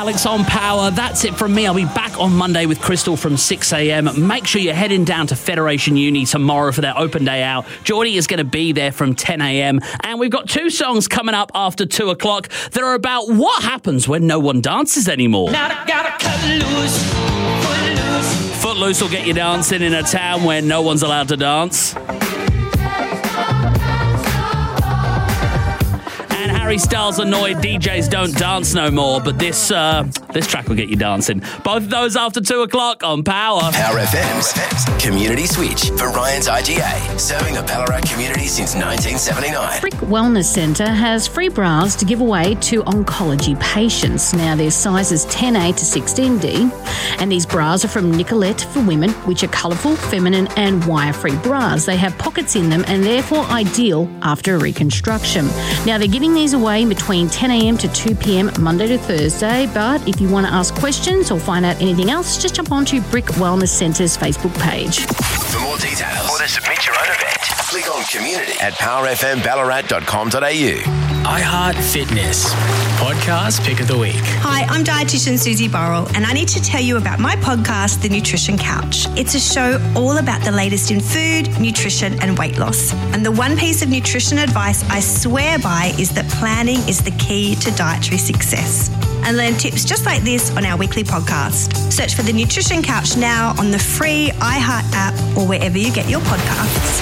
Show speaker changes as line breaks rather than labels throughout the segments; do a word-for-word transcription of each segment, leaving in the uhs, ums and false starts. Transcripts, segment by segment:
Alex on Power. That's it from me. I'll be back on Monday with Crystal from six a.m. Make sure you're heading down to Federation Uni tomorrow for their open day out. Geordie is going to be there from ten a.m. And we've got two songs coming up after two o'clock that are about what happens when no one dances anymore.
Now I gotta cut loose, footloose.
Footloose will get you dancing in a town where no one's allowed to dance. Harry Styles annoyed D Js don't dance no more, but this uh, this track will get you dancing. Both of those after two o'clock on Power.
Power F M's Community Switch for Ryan's I G A, serving the Ballarat community since nineteen seventy-nine.
Frick Wellness Centre has free bras to give away to oncology patients. Now, there's sizes ten A to sixteen D, and these bras are from Nicolette for women, which are colourful, feminine and wire-free bras. They have pockets in them and therefore ideal after a reconstruction. Now, they're giving these away between ten a.m. to two p.m. Monday to Thursday, but if you want to ask questions or find out anything else, just jump onto Brick Wellness Centre's Facebook page.
For more details or to submit your own event, click on community at power f m ballarat dot com dot a u.
iHeart Fitness, podcast pick of the week.
Hi, I'm dietitian Susie Burrell, and I need to tell you about my podcast, The Nutrition Couch. It's a show all about the latest in food, nutrition and weight loss. And the one piece of nutrition advice I swear by is that planning is the key to dietary success. And learn tips just like this on our weekly podcast. Search for The Nutrition Couch now on the free iHeart app or wherever you get your podcasts.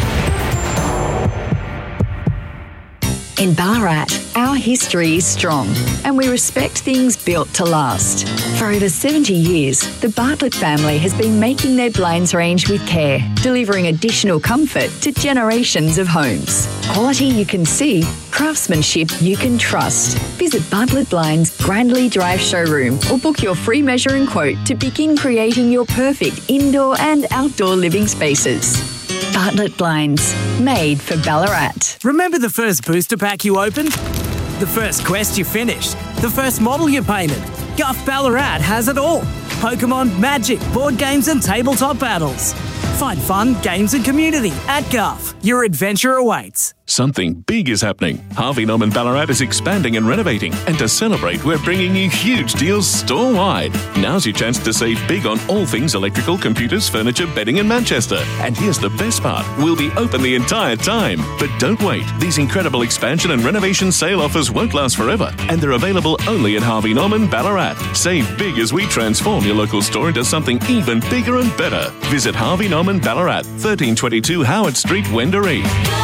In Ballarat, our history is strong and we respect things built to last. For over seventy years, the Bartlett family has been making their blinds range with care, delivering additional comfort to generations of homes. Quality you can see, craftsmanship you can trust. Visit Bartlett Blinds Grandly Drive showroom or book your free measure and quote to begin creating your perfect indoor and outdoor living spaces. Bartlett Blinds, made for Ballarat.
Remember the first booster pack you opened? The first quest you finished? The first model you painted? Guff Ballarat has it all. Pokemon, Magic, board games and tabletop battles. Find fun, games and community at Guff. Your adventure awaits.
Something big is happening. Harvey Norman Ballarat is expanding and renovating. And to celebrate, we're bringing you huge deals store-wide. Now's your chance to save big on all things electrical, computers, furniture, bedding in Manchester. And here's the best part. We'll be open the entire time. But don't wait. These incredible expansion and renovation sale offers won't last forever. And they're available only at Harvey Norman Ballarat. Save big as we transform your local store into something even bigger and better. Visit Harvey Norman Ballarat, thirteen twenty-two Howard Street, Wendouree.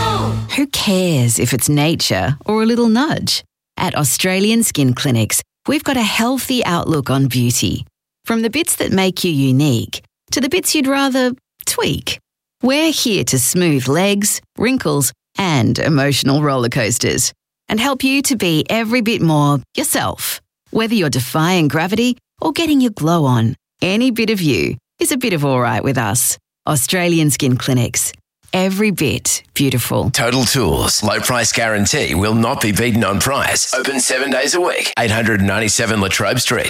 Who cares if it's nature or a little nudge? At Australian Skin Clinics, we've got a healthy outlook on beauty. From the bits that make you unique to the bits you'd rather tweak. We're here to smooth legs, wrinkles, and emotional roller coasters and help you to be every bit more yourself. Whether you're defying gravity or getting your glow on, any bit of you is a bit of all right with us. Australian Skin Clinics. Every bit beautiful.
Total Tools. Low price guarantee will not be beaten on price. Open seven days a week. eight ninety-seven Latrobe Street.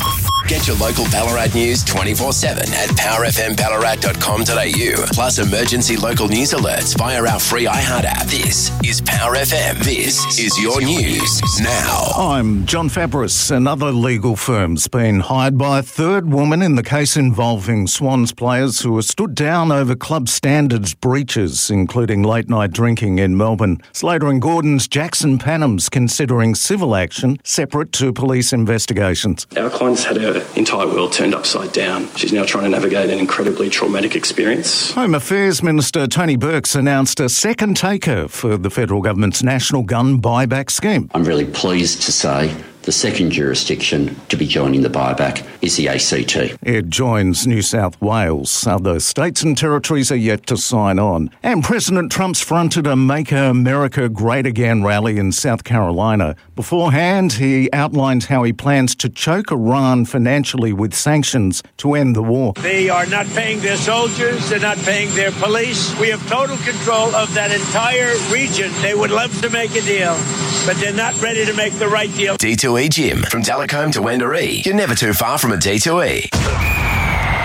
Get your local Ballarat news twenty-four seven at power f m ballarat dot com dot a u. Plus emergency local news alerts via our free iHeart app. This is Power F M. This is your news now.
I'm John Fabris. Another legal firm's been hired by a third woman in the case involving Swans players who were stood down over club standards breaches, including late-night drinking in Melbourne. Slater and Gordon's Jackson Panham's considering civil action separate to police investigations.
Our client's had her entire world turned upside down. She's now trying to navigate an incredibly traumatic experience.
Home Affairs Minister Tony Burke's announced a second taker for the federal government's national gun buyback scheme.
I'm really pleased to say the second jurisdiction to be joining the buyback is the A C T.
It joins New South Wales. Other states and territories are yet to sign on. And President Trump's fronted a Make America Great Again rally in South Carolina. Beforehand, he outlined how he plans to choke Iran financially with sanctions to end the war.
They are not paying their soldiers. They're not paying their police. We have total control of that entire region. They would love to make a deal, but they're not ready to make the right deal.
D two E Gym. From Delacombe to Wendouree. You're never too far from a D two E.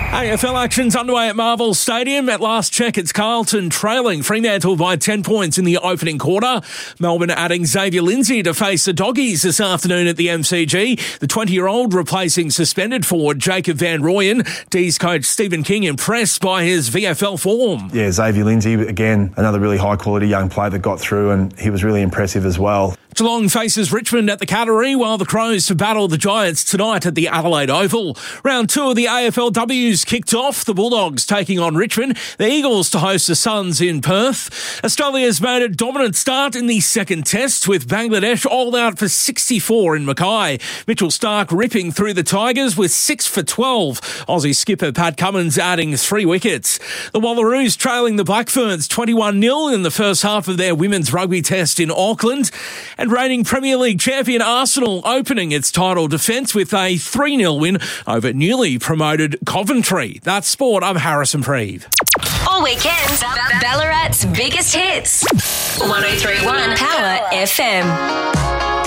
A F L action's underway at Marvel Stadium. At last check, it's Carlton trailing Fremantle by ten points in the opening quarter. Melbourne adding Xavier Lindsay to face the Doggies this afternoon at the M C G. The twenty-year-old replacing suspended forward Jacob Van Rooyen. D's coach Stephen King impressed by his V F L form.
Yeah, Xavier Lindsay, again, another really high-quality young player that got through, and he was really impressive as well.
Geelong faces Richmond at the Cattery, while the Crows to battle the Giants tonight at the Adelaide Oval. Round two of the A F L W's kicked off. The Bulldogs taking on Richmond. The Eagles to host the Suns in Perth. Australia's made a dominant start in the second test, with Bangladesh all out for sixty-four in Mackay. Mitchell Starc ripping through the Tigers with six for twelve. Aussie skipper Pat Cummins adding three wickets. The Wallaroos trailing the Black Ferns twenty-one nil in the first half of their women's rugby test in Auckland. And reigning Premier League champion Arsenal opening its title defence with a three nil win over newly promoted Coventry. That's sport. I'm Harrison Preeve.
All weekends, Ballarat's biggest hits. one oh three point one Power F M.